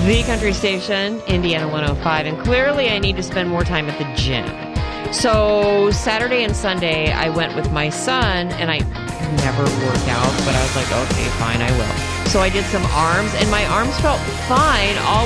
The Country Station, Indiana 105, and clearly I need to spend more time at the gym. So Saturday and Sunday, I went with my son, and I never work out, but I was like, okay, fine, I will. So I did some arms, and my arms felt fine all